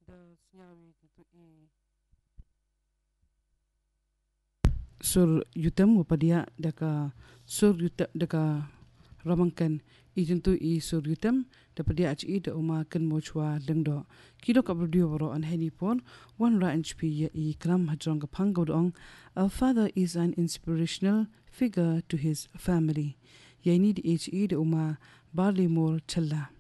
Snyawi tentu sur yutam wapadia daka sur yuta daka ramangkan I tentu sur yutam dapadia aci da uma kan mochwa lengdo kido ka video boro an henipon one ra hp ya I kram hajong kapang godong. A father is an inspirational figure to his family. Yaini di da uma barley more challa